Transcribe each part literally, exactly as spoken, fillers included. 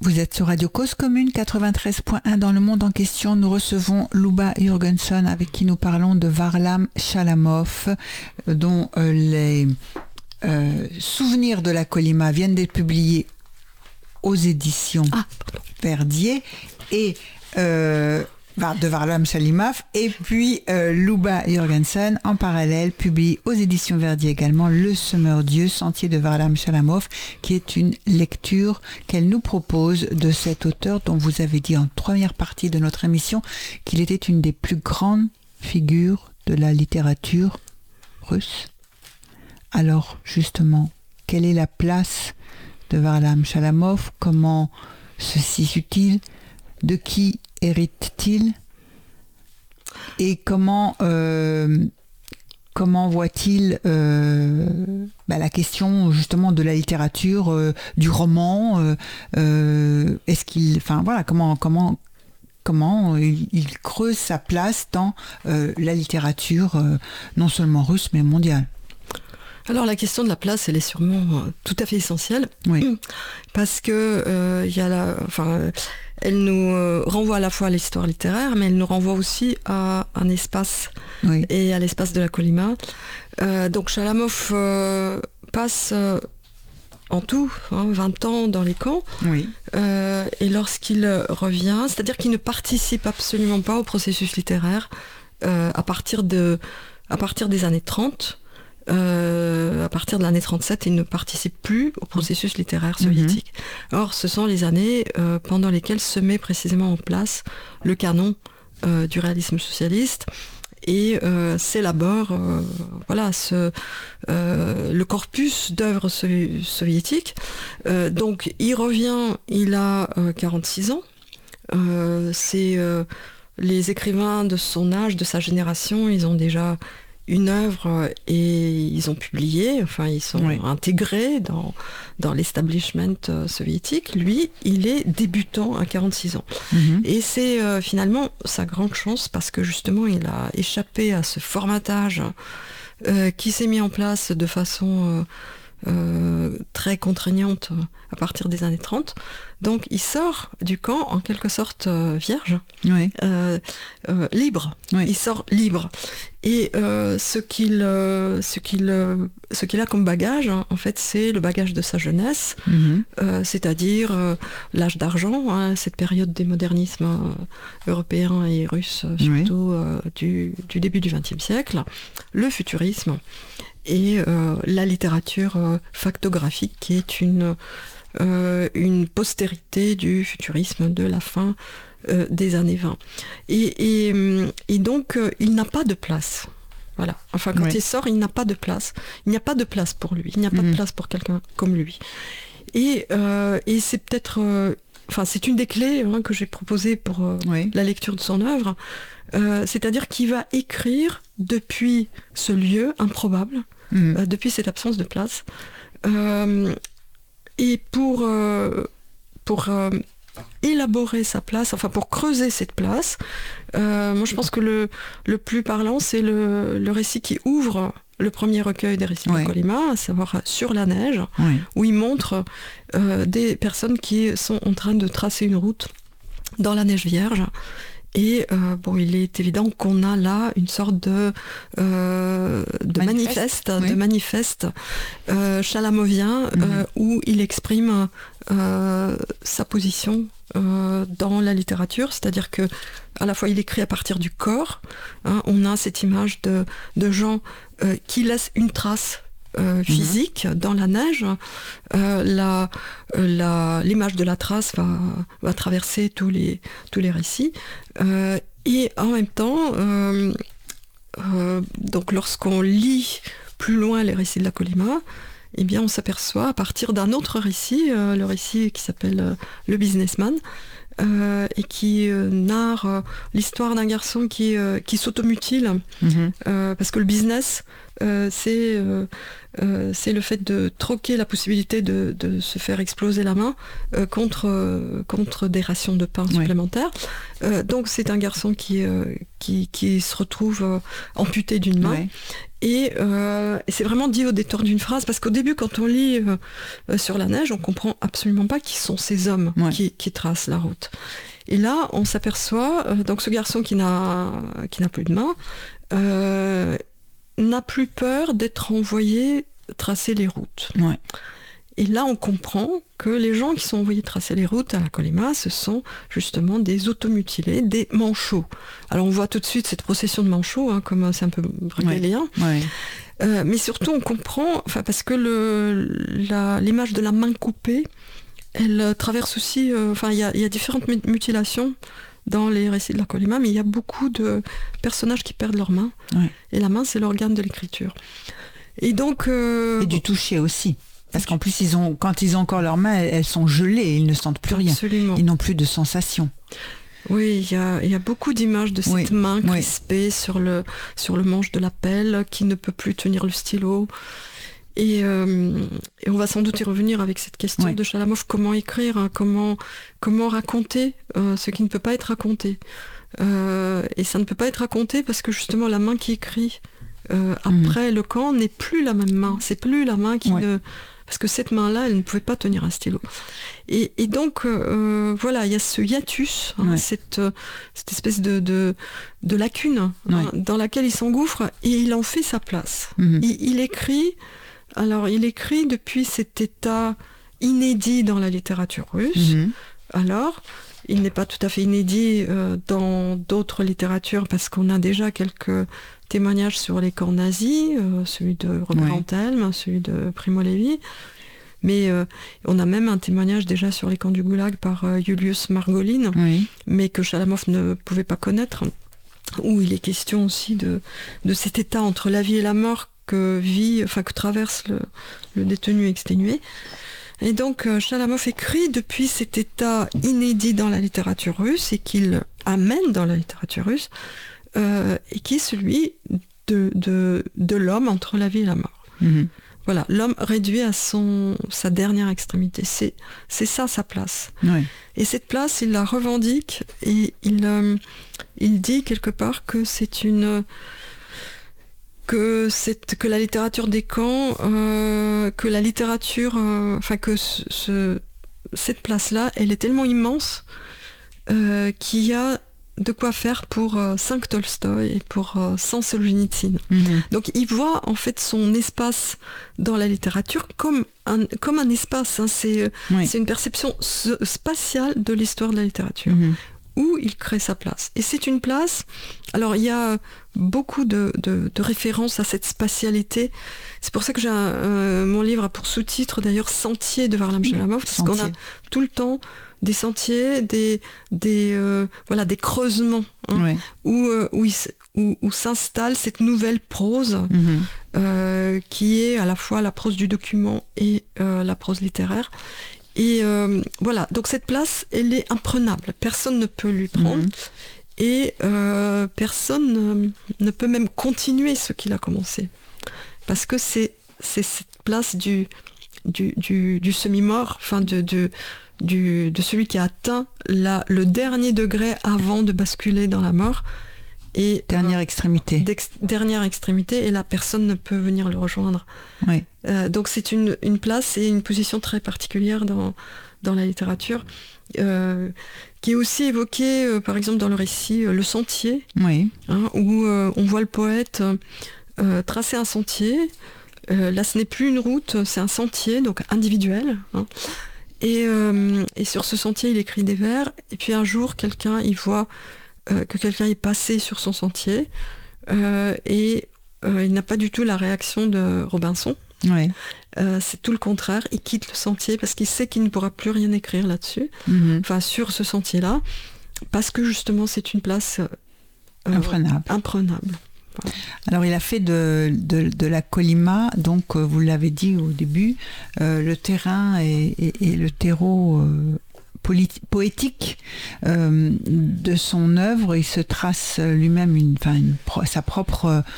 Vous êtes sur Radio Cause Commune quatre-vingt-treize point un dans le monde en question. Nous recevons Luba Jürgenson avec qui nous parlons de Varlam Chalamov, dont euh, les euh, souvenirs de la Kolyma viennent d'être publiés aux éditions ah, Verdier et euh, de Varlam Chalamov, et puis euh, Luba Jürgenson en parallèle publie aux éditions Verdier également Le Semeur Dieu, Sentier de Varlam Chalamov, qui est une lecture qu'elle nous propose de cet auteur dont vous avez dit en première partie de notre émission qu'il était une des plus grandes figures de la littérature russe. Alors justement, quelle est la place de Varlam Chalamov? Comment se situe-t-il? De qui hérite-t-il? Et comment, euh, comment voit-il euh, bah, la question justement de la littérature, euh, du roman euh, euh, Est-ce qu'il, enfin voilà, comment, comment, comment il, il creuse sa place dans euh, la littérature, euh, non seulement russe mais mondiale? Alors la question de la place, elle est sûrement euh, tout à fait essentielle, oui. parce que euh, il y a la, enfin, elle nous euh, renvoie à la fois à l'histoire littéraire, mais elle nous renvoie aussi à un espace, oui. et à l'espace de la Kolyma. Euh, donc Chalamov euh, passe euh, en tout hein, vingt ans dans les camps, oui. euh, et lorsqu'il revient, c'est-à-dire qu'il ne participe absolument pas au processus littéraire euh, à partir de, à partir des années trente. Euh, à partir de l'année trente-sept, il ne participe plus au processus littéraire soviétique. Mm-hmm. Or, ce sont les années euh, pendant lesquelles se met précisément en place le canon euh, du réalisme socialiste et euh, s'élabore euh, voilà, ce, euh, le corpus d'œuvres so- soviétiques. Euh, donc, il revient, il a euh, quarante-six ans. Euh, c'est euh, les écrivains de son âge, de sa génération, ils ont déjà une œuvre et ils ont publié, enfin ils sont oui. intégrés dans, dans l'establishment soviétique. Lui, il est débutant à quarante-six ans. Mm-hmm. Et c'est euh, finalement sa grande chance parce que justement il a échappé à ce formatage euh, qui s'est mis en place de façon euh, euh, très contraignante à partir des années trente. Donc il sort du camp en quelque sorte euh, vierge, oui. euh, euh, libre. Oui. Il sort libre. Et euh, ce qu'il, euh, ce qu'il, euh, ce qu'il a comme bagage, hein, en fait, c'est le bagage de sa jeunesse, mm-hmm. euh, c'est-à-dire euh, l'âge d'argent, hein, cette période des modernismes euh, européens et russes, surtout oui. euh, du, du début du vingtième siècle, le futurisme et euh, la littérature euh, factographique, qui est une Euh, une postérité du futurisme de la fin euh, des années vingt. Et, et, et donc, euh, il n'a pas de place. Voilà. Enfin, quand oui. il sort, il n'a pas de place. Il n'y a pas de place pour lui. Il n'y a pas mmh. de place pour quelqu'un comme lui. Et, euh, et c'est peut-être... Euh, enfin, c'est une des clés hein, que j'ai proposées pour euh, oui. la lecture de son œuvre. Euh, c'est-à-dire qu'il va écrire depuis ce lieu improbable, mmh. euh, depuis cette absence de place. Euh, Et pour, euh, pour euh, élaborer sa place, enfin pour creuser cette place, euh, moi je pense que le, le plus parlant, c'est le, le récit qui ouvre le premier recueil des récits ouais. de Kolyma, à savoir Sur la neige, ouais. où il montre euh, des personnes qui sont en train de tracer une route dans la neige vierge. Et euh, bon, il est évident qu'on a là une sorte de, euh, de manifeste, manifeste, oui. de manifeste euh, chalamovien mm-hmm. euh, où il exprime euh, sa position euh, dans la littérature, c'est-à-dire que à la fois il écrit à partir du corps, hein, on a cette image de, de gens euh, qui laissent une trace Euh, physique mmh. dans la neige, euh, la, la, l'image de la trace va, va traverser tous les, tous les récits. Euh, et en même temps, euh, euh, donc lorsqu'on lit plus loin les récits de la Kolyma, eh bien on s'aperçoit à partir d'un autre récit, euh, le récit qui s'appelle euh, Le Businessman, Euh, et qui euh, narre euh, l'histoire d'un garçon qui, euh, qui s'automutile mmh. euh, parce que le business euh, c'est, euh, euh, c'est le fait de troquer la possibilité de, de se faire exploser la main euh, contre, euh, contre des rations de pain supplémentaires. Ouais. Euh, donc c'est un garçon qui, euh, qui, qui se retrouve euh, amputé d'une main. Ouais. Et, euh, et c'est vraiment dit au détour d'une phrase, parce qu'au début, quand on lit euh, euh, sur la neige, on comprend absolument pas qui sont ces hommes ouais. qui, qui tracent la route. Et là, on s'aperçoit, euh, donc ce garçon qui n'a, qui n'a plus de main, euh, n'a plus peur d'être envoyé tracer les routes. Ouais. Et là, on comprend que les gens qui sont envoyés tracer les routes à la Kolyma, ce sont justement des automutilés, des manchots. Alors on voit tout de suite cette procession de manchots, hein, comme c'est un peu brugélien. Ouais. Ouais. Euh, mais surtout, on comprend, enfin, parce que le, la, l'image de la main coupée, elle traverse aussi, euh, enfin, il y a, y a différentes mutilations dans les récits de la Kolyma, mais il y a beaucoup de personnages qui perdent leur main. Ouais. Et la main, c'est l'organe de l'écriture. Et donc... Euh, et du toucher aussi. Parce qu'en plus, ils ont, quand ils ont encore leurs mains, elles sont gelées, ils ne sentent plus rien. Absolument. Ils n'ont plus de sensations. Oui, il y a, y a beaucoup d'images de cette oui, main crispée oui. sur, le, sur le manche de la pelle, qui ne peut plus tenir le stylo. Et, euh, et on va sans doute y revenir avec cette question oui. de Chalamov, comment écrire, hein, comment, comment raconter euh, ce qui ne peut pas être raconté. Euh, et ça ne peut pas être raconté parce que justement la main qui écrit euh, après mmh. le camp n'est plus la même main. C'est plus la main qui oui. ne... Parce que cette main-là, elle ne pouvait pas tenir un stylo. Et, et donc, euh, voilà, il y a ce hiatus, hein, ouais. cette, cette espèce de, de, de lacune ouais. hein, dans laquelle il s'engouffre, et il en fait sa place. Mm-hmm. Il, il écrit, alors il écrit depuis cet état inédit dans la littérature russe. Mm-hmm. Alors, il n'est pas tout à fait inédit euh, dans d'autres littératures, parce qu'on a déjà quelques témoignages sur les camps nazis, euh, celui de Robert Antelme, celui de Primo Levi, mais euh, on a même un témoignage déjà sur les camps du Goulag par euh, Julius Margolin, oui. mais que Chalamov ne pouvait pas connaître, où il est question aussi de, de cet état entre la vie et la mort que vit, enfin que traverse le, le détenu exténué. Et donc euh, Chalamov écrit depuis cet état inédit dans la littérature russe et qu'il amène dans la littérature russe, Euh, et qui est celui de, de, de l'homme entre la vie et la mort. Mmh. Voilà, l'homme réduit à son, sa dernière extrémité. C'est, c'est ça sa place. Oui. Et cette place, il la revendique et il, euh, il dit quelque part que c'est une... que, c'est, que la littérature des camps, euh, que la littérature... Euh, enfin, que ce, ce, cette place-là, elle est tellement immense euh, qu'il y a de quoi faire pour euh, cinq Tolstoï et pour euh, cent Solzhenitsyn. Mmh. Donc il voit en fait son espace dans la littérature comme un, comme un espace, hein. c'est, oui. c'est une perception spatiale de l'histoire de la littérature, mmh. où il crée sa place. Et c'est une place, alors il y a beaucoup de, de, de références à cette spatialité. C'est pour ça que j'ai un, euh, mon livre a pour sous-titre d'ailleurs Sentier de Varlam Chalamov, parce qu'on a tout le temps des sentiers, des, des, euh, voilà, des creusements, hein, ouais. où, euh, où, il, où, où s'installe cette nouvelle prose, mmh. euh, qui est à la fois la prose du document et euh, la prose littéraire. Et euh, voilà, donc cette place, elle est imprenable. Personne ne peut lui prendre. Mmh. Et euh, personne ne, ne peut même continuer ce qu'il a commencé. Parce que c'est, c'est cette place du, du, du, du semi-mort, enfin de... de Du, de celui qui a atteint la, le dernier degré avant de basculer dans la mort. Et, dernière euh, extrémité. Dernière extrémité, et là, personne ne peut venir le rejoindre. Oui. Euh, donc c'est une, une place et une position très particulière dans, dans la littérature, euh, qui est aussi évoquée, euh, par exemple, dans le récit euh, Le Sentier, oui. hein, où euh, on voit le poète euh, tracer un sentier. Euh, là, ce n'est plus une route, c'est un sentier, donc individuel, hein. Et, euh, et sur ce sentier, il écrit des vers. Et puis un jour, quelqu'un, il voit euh, que quelqu'un est passé sur son sentier. Euh, et euh, il n'a pas du tout la réaction de Robinson. Ouais. Euh, c'est tout le contraire. Il quitte le sentier parce qu'il sait qu'il ne pourra plus rien écrire là-dessus. Mm-hmm. Enfin, sur ce sentier-là. Parce que justement, c'est une place euh, imprenable. imprenable. Alors il a fait de, de, de la Kolyma, donc euh, vous l'avez dit au début, euh, le terrain et, et, et le terreau euh, politi- poétique euh, de son œuvre. Il se trace lui-même une, enfin, une, sa propre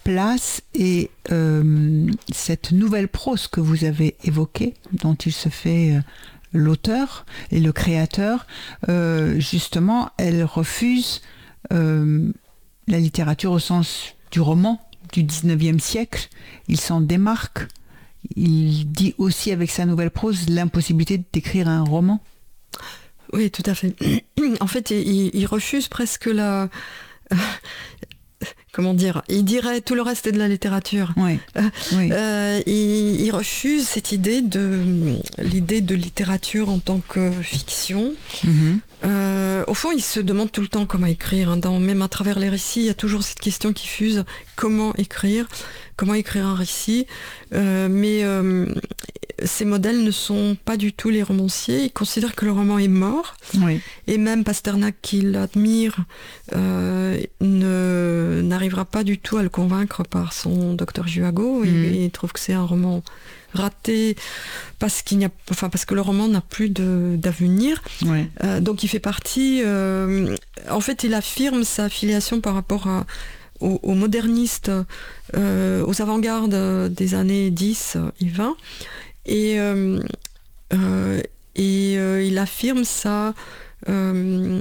place et euh, cette nouvelle prose que vous avez évoquée, dont il se fait euh, l'auteur et le créateur, euh, justement, elle refuse euh, la littérature au sens du roman du dix-neuvième siècle. Il s'en démarque. Il dit aussi avec sa nouvelle prose l'impossibilité d'écrire un roman. Oui, tout à fait. En fait, il, il refuse presque la... Euh, comment dire, il dirait tout le reste est de la littérature. Oui. Euh, oui. Euh, il, il refuse cette idée de l'idée de littérature en tant que fiction. Mm-hmm. Euh, au fond, il se demande tout le temps comment écrire. Hein. Dans, même à travers les récits, il y a toujours cette question qui fuse comment écrire, comment écrire un récit. Euh, mais euh, ces modèles ne sont pas du tout les romanciers. Ils considèrent que le roman est mort. Oui. Et même Pasternak, qui l'admire, euh, ne, n'arrivera pas du tout à le convaincre par son Docteur Juago. Mmh. Et il trouve que c'est un roman raté parce qu'il n'y a, enfin parce que le roman n'a plus de, d'avenir. Oui. Euh, donc il fait partie. Euh, en fait, il affirme sa affiliation par rapport à aux, aux modernistes, euh, aux avant-gardes des années dix et vingt. Et, euh, euh, et euh, il affirme ça. Euh,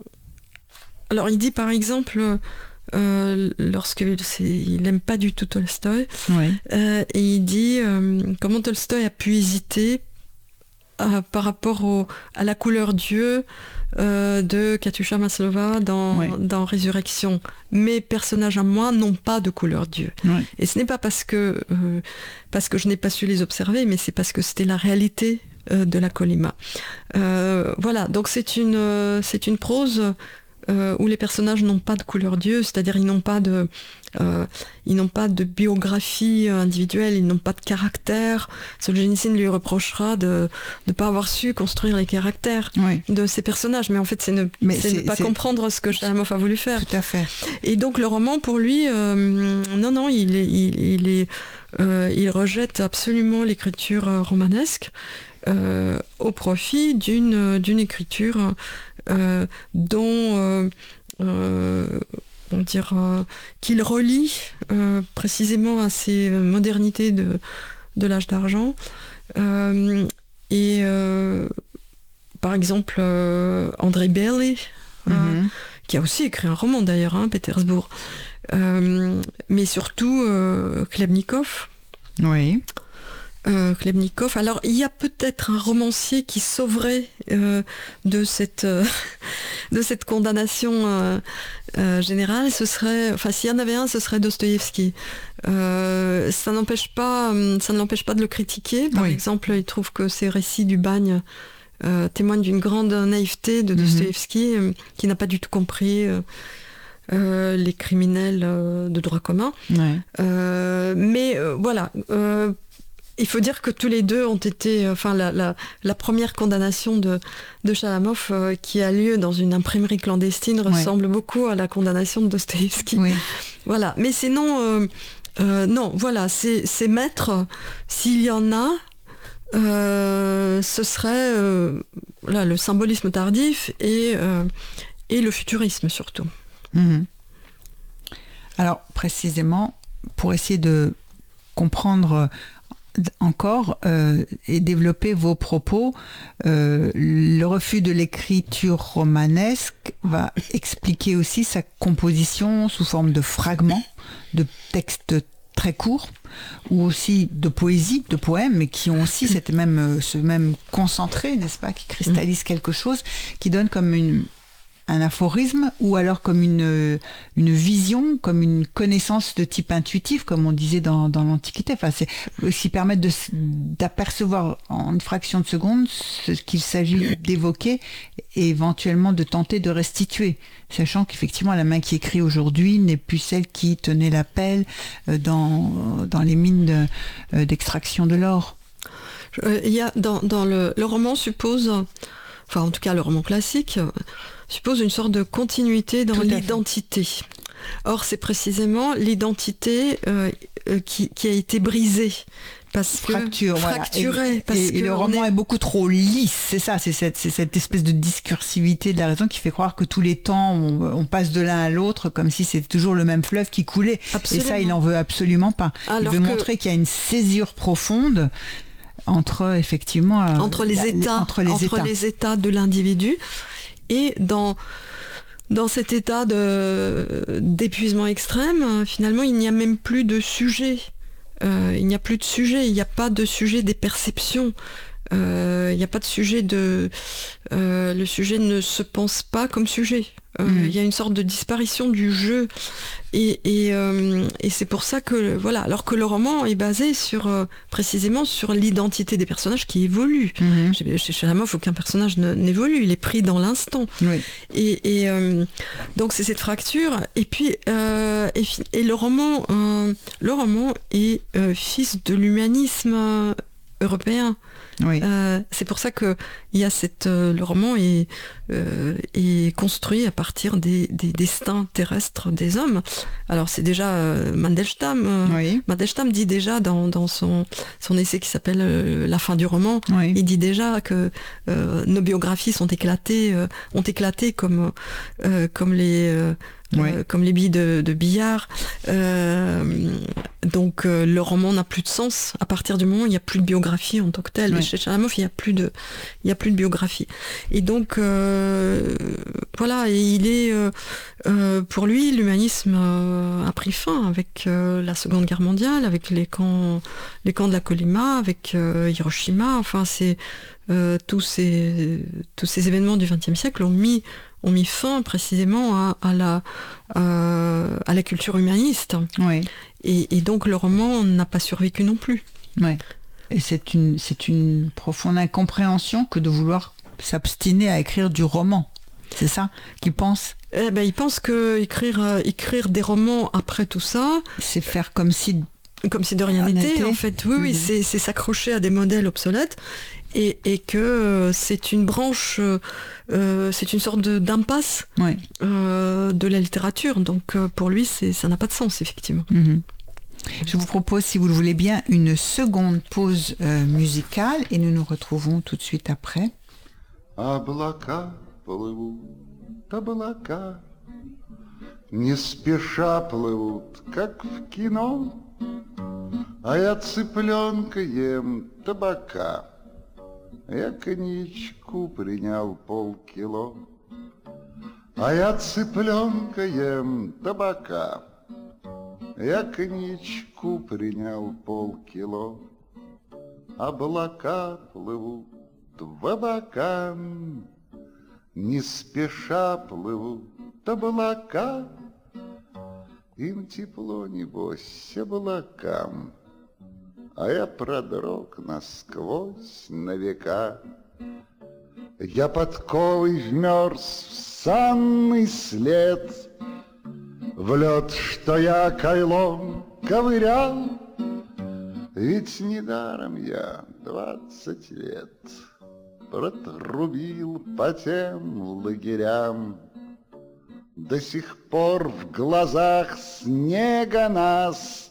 alors il dit par exemple, euh, lorsqu'il n'aime pas du tout Tolstoï, oui. euh, et il dit euh, comment Tolstoï a pu hésiter euh, par rapport au, à la couleur Dieu euh, de Katyusha Maslova dans, oui. dans Résurrection. Mes personnages à moi n'ont pas de couleur Dieu. Oui. Et ce n'est pas parce que, euh, parce que je n'ai pas su les observer, mais c'est parce que c'était la réalité euh, de la Kolyma. Euh, voilà, donc c'est une, euh, c'est une prose euh, où les personnages n'ont pas de couleur Dieu, c'est-à-dire ils n'ont pas de... Euh, ils n'ont pas de biographie individuelle, ils n'ont pas de caractère. Solzhenitsyn lui reprochera de ne pas avoir su construire les caractères oui. de ces personnages, mais en fait c'est ne, mais c'est c'est, ne pas c'est... comprendre ce que Chalamov a voulu faire. Tout à fait. Et donc le roman pour lui, euh, non non, il est, il, il est, euh, il rejette absolument l'écriture romanesque euh, au profit d'une d'une écriture euh, dont euh, euh, on dire euh, qu'il relie euh, précisément à ces modernités de, de l'âge d'argent. Euh, et euh, par exemple, euh, Andrei Bely, mm-hmm. euh, qui a aussi écrit un roman d'ailleurs, hein, Pétersbourg, euh, mais surtout euh, Khlebnikov. Oui. Euh, Khlebnikov. Alors, il y a peut-être un romancier qui sauverait euh, de cette euh, de cette condamnation euh, euh, générale. Ce serait, enfin, s'il y en avait un, ce serait Dostoïevski. Euh, ça n'empêche pas, ça ne l'empêche pas de le critiquer. Par oui. exemple, il trouve que ses récits du bagne euh, témoignent d'une grande naïveté de Dostoïevski, mm-hmm. euh, qui n'a pas du tout compris. Euh, Euh, les criminels euh, de droit commun. Ouais. Euh, mais euh, voilà. Euh, Il faut dire que tous les deux ont été, enfin la, la, la première condamnation de, de Chalamov euh, qui a lieu dans une imprimerie clandestine ressemble ouais. beaucoup à la condamnation de Dostoïevski. Oui. Voilà, mais sinon, euh, euh, non, voilà, ces, ces maîtres, s'il y en a, euh, ce serait euh, là, le symbolisme tardif et, euh, et le futurisme surtout. Mmh. Alors précisément, pour essayer de comprendre encore euh, et développer vos propos, euh, le refus de l'écriture romanesque va expliquer aussi sa composition sous forme de fragments, de textes très courts, ou aussi de poésie, de poèmes, mais qui ont aussi cette même, ce même concentré, n'est-ce pas, qui cristallise quelque chose, qui donne comme une un aphorisme, ou alors comme une, une vision, comme une connaissance de type intuitif, comme on disait dans, dans l'Antiquité. Enfin, c'est aussi permettre de, d'apercevoir en une fraction de seconde ce qu'il s'agit d'évoquer et éventuellement de tenter de restituer, sachant qu'effectivement la main qui écrit aujourd'hui n'est plus celle qui tenait la pelle dans, dans les mines de, d'extraction de l'or. Il y a dans, dans le, le roman suppose, enfin en tout cas le roman classique, suppose une sorte de continuité dans l'identité. Or, c'est précisément l'identité euh, euh, qui, qui a été brisée parce que fracture, fracturé, voilà. Et, parce et, que et le roman est... est beaucoup trop lisse, c'est ça, c'est cette, c'est cette espèce de discursivité de la raison qui fait croire que tous les temps on, on passe de l'un à l'autre comme si c'était toujours le même fleuve qui coulait. Absolument. Et ça, il en veut absolument pas. Alors il veut que... montrer qu'il y a une césure profonde entre effectivement entre les la, états, entre les entre états, les états de l'individu et dans Dans cet état de, d'épuisement extrême, finalement, il n'y a même plus de sujet. Euh, il n'y a plus de sujet, il n'y a pas de sujet des perceptions. Euh, il n'y a pas de sujet de... Euh, le sujet ne se pense pas comme sujet. Euh, mmh. Il y a une sorte de disparition du jeu. Et, et, euh, et c'est pour ça que... Voilà, alors que le roman est basé sur, euh, précisément sur l'identité des personnages qui évoluent. Mmh. Chez, chez Chalamov, aucun personnage ne, n'évolue, il est pris dans l'instant. Oui. Et, et euh, donc c'est cette fracture. Et puis, euh, et, et le roman, euh, le roman est euh, fils de l'humanisme européen. Oui. Euh, c'est pour ça que il y a cette, euh, le roman est, euh, est construit à partir des, des destins terrestres des hommes. Alors c'est déjà euh, Mandelstam. Euh, oui. Mandelstam dit déjà dans, dans son, son essai qui s'appelle euh, La fin du roman, oui. il dit déjà que euh, nos biographies sont éclatées, euh, ont éclaté comme euh, comme les euh, Oui. Euh, comme les billes de, de billard. Euh, donc euh, le roman n'a plus de sens à partir du moment où il n'y a plus de biographie en tant que telle. Oui. Chez Chalamov, il n'y a plus de, il n'y a plus de biographie. Et donc euh, voilà, et il est euh, euh, pour lui l'humanisme euh, a pris fin avec euh, la Seconde Guerre mondiale, avec les camps, les camps de la Colima, avec euh, Hiroshima. Enfin, c'est euh, tous ces tous ces événements du vingtième siècle ont mis ont mis fin précisément à, à, la, euh, à la culture humaniste. Oui. Et, et donc le roman n'a pas survécu non plus. Oui. Et c'est une, c'est une profonde incompréhension que de vouloir s'abstiner à écrire du roman. C'est ça qu'il pense ? Eh ben, il pense que écrire, euh, écrire des romans après tout ça... C'est faire comme si... Comme si de rien n'était, en fait. Oui, oui, mmh. c'est, c'est s'accrocher à des modèles obsolètes. Et, et que c'est une branche, euh, c'est une sorte de, d'impasse ouais. euh, de la littérature. Donc euh, pour lui, c'est, ça n'a pas de sens, effectivement. Mm-hmm. Je vous propose, si vous le voulez bien, une seconde pause euh, musicale et nous nous retrouvons tout de suite après. Облака плывут, облака, не спеша плывут, как в кино, а я цыпленка ем табака. Я коньячку принял полкило, а я цыпленка ем табака. Я коньячку принял полкило, облака плывут в облакам, не спеша плывут облака. Им тепло, небось, облакам, а я продрог насквозь на века. Я подковой вмерз в санный след, в лед, что я кайлом ковырял. Ведь недаром я двадцать лет протрубил по тем лагерям. До сих пор в глазах снега нас